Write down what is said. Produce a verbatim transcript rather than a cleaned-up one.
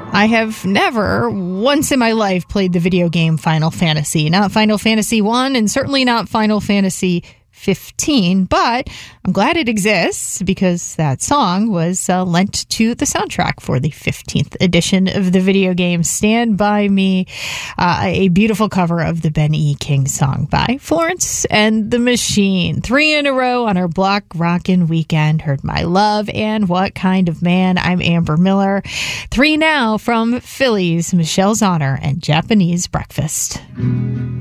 I have never once in my life played the video game Final Fantasy. Not Final Fantasy one and certainly not Final Fantasy fifteen, but I'm glad it exists because that song was uh, lent to the soundtrack for the fifteenth edition of the video game Stand By Me, uh, a beautiful cover of the Ben E. King song by Florence and the Machine. Three in a row on our Block Rockin' Weekend. Heard My Love and What Kind of Man. I'm Amber Miller. Three now from Philly's Michelle's Honor and Japanese Breakfast.